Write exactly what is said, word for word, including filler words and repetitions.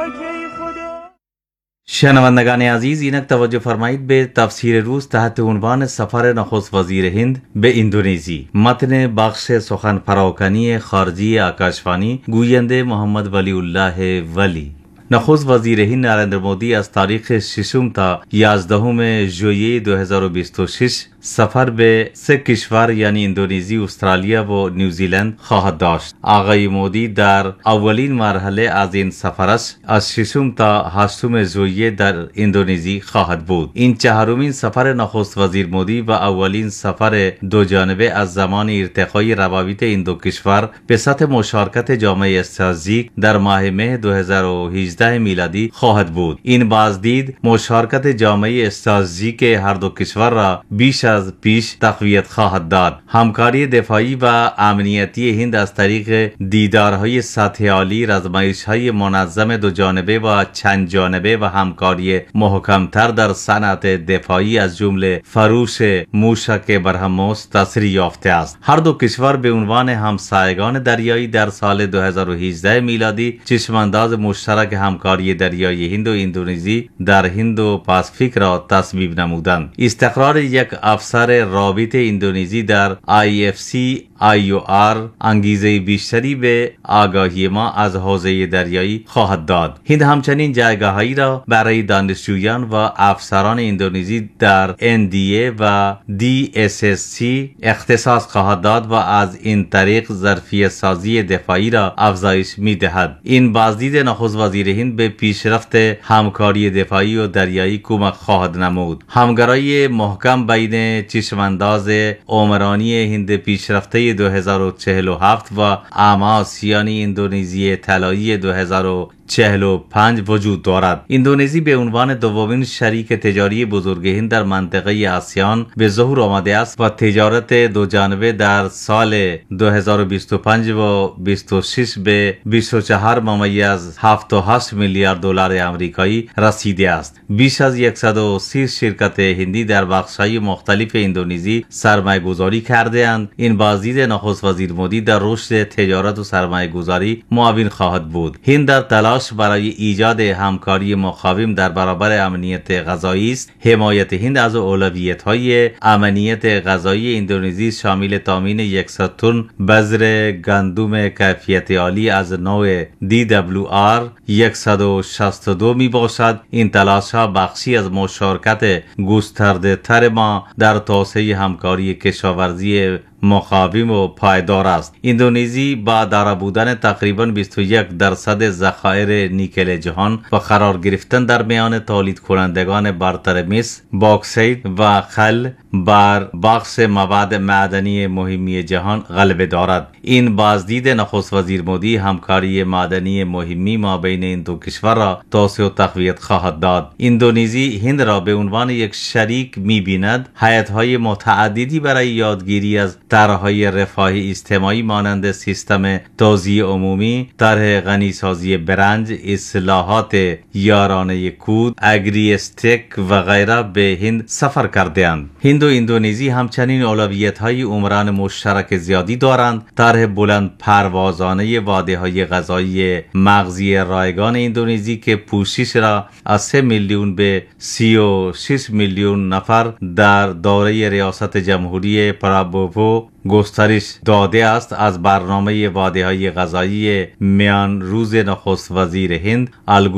شنوندگان عزیز، اینک توجه فرمایید به تفسیر روز تحت عنوان سفر نخست وزیر هند به اندونزی. متن بخش سخن پراکنی خارجی آکاشوانی، گوینده محمد ولی الله ولی. نخست وزیر هند نریندر مودی از تاریخ ششم تا یازدهم ژوئیه دو هزار و بیست و شش سفر به سه کشور یعنی اندونزی، استرالیا و نیوزیلند خواهد داشت. آقای مودی در اولین مرحله از این سفرش از ششم تا هشتم ژوئیه در اندونزی خواهد بود. این چهارمین سفر نخست وزیر مودی و اولین سفر دو جانبه از زمان ارتقای روابط این دو کشور به سطح مشارکت جامعه استراتژیک در ماه مه دو هزار و هجده میلادی خواهد بود. این بازدید مشارکت جامعه استراتژیک هر دو کشور را بیش از پیش تقویت خواهد داد. همکاری دفاعی و امنیتی هند از طریق دیدارهای سطح عالی، رزمایش‌های منظم دو جانبه و چند جانبه و همکاری محکمتر در صنعت دفاعی از جمله فروش موشک برهموس تصریح یافته است. هر دو کشور به عنوان همسایگان دریایی در سال دو هزار و هجده میلادی چشمانداز مشترک همکاری دریایی هند و اندونزی در هند و پاسفیک را تصویب نمودند. استقرار یک افسر رابط اندونزی در آی اف سی آی او آر انگیزه بیشتری به آگاهی ما از حوزه دریایی خواهد داد. هند همچنین جایگاهی را برای دانشجویان و افسران اندونزی در ان دی ای و دی اس اس سی اختصاص خواهد داد و از این طریق ظرفیت سازی دفاعی را افزایش می دهد. این بازدید نخست وزیر هند به پیشرفت همکاری دفاعی و دریایی کمک خواهد نمود. همکاری محکم بین چشمانداز عمرانی هند پیشرفته دو هزار و چهل و هفت و آماس یعنی اندونزی طلایی دو هزار و چهل و پنج وجود دارد. اندونزی به عنوان دومین شریک تجاری بزرگ هند در منطقه آسیان به ظهور آمده است و تجارت دو جانبه در سال دو هزار و بیست و پنج و بیست و شش به بیست و چهار ممیز هفتاد و هشت میلیارد دلار آمریکایی رسیده است. بیش از صد و سی شرکت هندی در بخش‌های مختلف اندونزی سرمایه‌گذاری کرده‌اند. این بازدید نخست وزیر مودی در رشد تجارت و سرمایه‌گذاری معاون خواهد بود. هند در تلاش برای ایجاد همکاری مقاوم در برابر امنیت غذایی است. حمایت هند از اولویت‌های امنیت غذایی اندونزی شامل تامین صد تن بذر گندم کیفیت عالی از نوع دی دبلیو آر صد و شصت و دو می باشد. این تلاش‌ها بخشی از مشارکت گسترده تر ما در توسعه همکاری کشاورزی مقاوم و پایدار است. اندونزی با دارا بودن تقریبا بیست و یک درصد ذخایر نیکل جهان و قرار گرفتن در میان تولید کنندگان برتر مس، باکسایت و خل بر بخش مواد معدنی مهمی جهان غلبه دارد. این بازدید نخست وزیر مودی همکاری معدنی مهمی ما بین این دو کشور را توسعه و تقویت خواهد داد. اندونزی هند را به عنوان یک شریک می‌بیند. هیئت‌های متعددی برای یادگیری از طرح‌های رفاهی اجتماعی مانند سیستم توزیع عمومی، طرح غنیسازی برنج، اصلاحات یارانه کود، اگری استک و غیره به هند سفر کرده‌اند. هند و اندونزی همچنین اولویت‌های عمران مشترک زیادی دارند. طرح بلند پروازانه واده‌های غذایی مغزی رایگان اندونزی که پوشش را از سه میلیون به سی و شش میلیون نفر در دوره ریاست جمهوری پرابوو گسترش داده است، از برنامه واده‌های غذایی میان روز نخست وزیر هند الگو